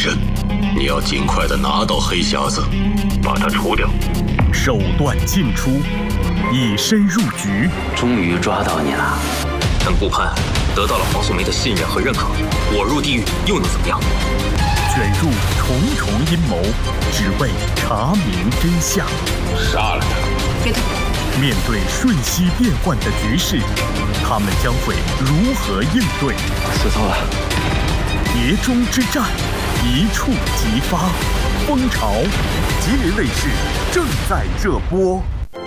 人，你要尽快的拿到黑匣子，把他除掉。 手段尽出，以身入局。 终于抓到你了。 等顾盼得到了黄素梅的信任和认可，我入地狱又能怎么样？ 卷入重重阴谋，只为查明真相。 杀了他！ 给他。 面对瞬息变幻的局势，他们将会如何应对？ 死透了！ 碟中之战一触即发，风潮吉林卫视正在热播。